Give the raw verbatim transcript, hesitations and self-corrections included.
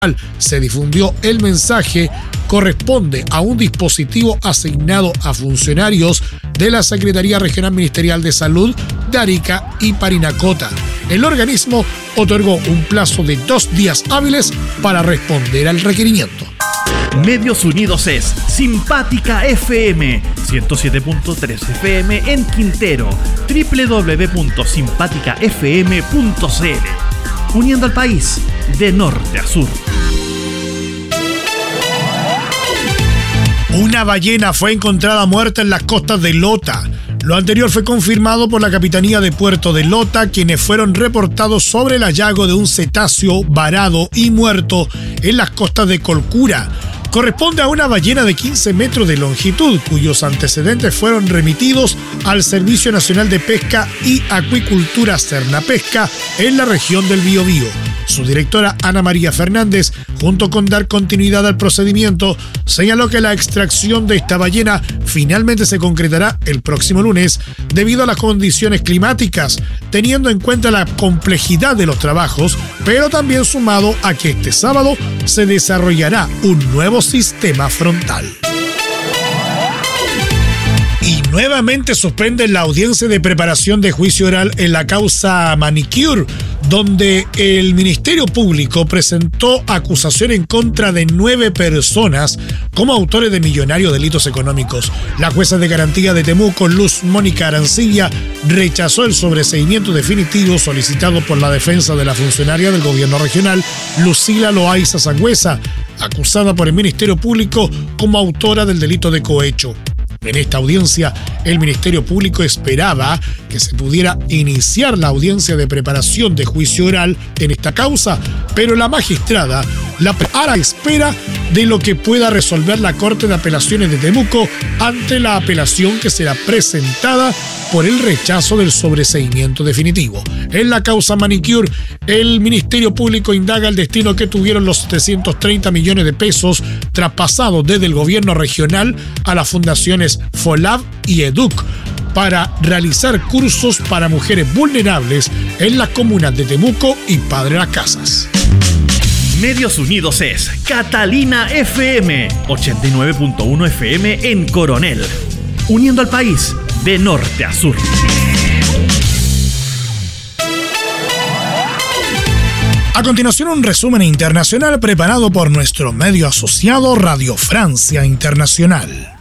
se difundió el mensaje corresponde a un dispositivo asignado a funcionarios de la Secretaría Regional Ministerial de Salud de Arica y Parinacota. El organismo otorgó un plazo de dos días hábiles para responder al requerimiento. Medios Unidos es Simpática F M, ciento siete punto tres F M en Quintero, doble u doble u doble u punto simpática f m punto c l. Uniendo al país de norte a sur. Una ballena fue encontrada muerta en las costas de Lota. Lo anterior fue confirmado por la Capitanía de Puerto de Lota, quienes fueron reportados sobre el hallazgo de un cetáceo varado y muerto en las costas de Colcura. Corresponde a una ballena de quince metros de longitud, cuyos antecedentes fueron remitidos al Servicio Nacional de Pesca y Acuicultura Cernapesca en la región del Biobío. Su directora, Ana María Fernández, junto con dar continuidad al procedimiento, señaló que la extracción de esta ballena finalmente se concretará el próximo lunes debido a las condiciones climáticas, teniendo en cuenta la complejidad de los trabajos, pero también sumado a que este sábado se desarrollará un nuevo sistema frontal. Y nuevamente suspenden la audiencia de preparación de juicio oral en la causa Manicure, donde el Ministerio Público presentó acusación en contra de nueve personas como autores de millonarios delitos económicos. La jueza de garantía de Temuco, Luz Mónica Arancibia, rechazó el sobreseimiento definitivo solicitado por la defensa de la funcionaria del gobierno regional, Lucila Loaiza Sangüesa, acusada por el Ministerio Público como autora del delito de cohecho. En esta audiencia, el Ministerio Público esperaba que se pudiera iniciar la audiencia de preparación de juicio oral en esta causa, pero la magistrada la ahora espera de lo que pueda resolver la Corte de Apelaciones de Temuco ante la apelación que será presentada por el rechazo del sobreseimiento definitivo. En la causa Manicure, el Ministerio Público indaga el destino que tuvieron los setecientos treinta millones de pesos traspasados desde el gobierno regional a las fundaciones FOLAV y EDUC para realizar cursos para mujeres vulnerables en las comunas de Temuco y Padre Las Casas. Medios Unidos es Catalina F M, ochenta y nueve punto uno F M en Coronel, uniendo al país de norte a sur. A continuación, un resumen internacional preparado por nuestro medio asociado Radio Francia Internacional.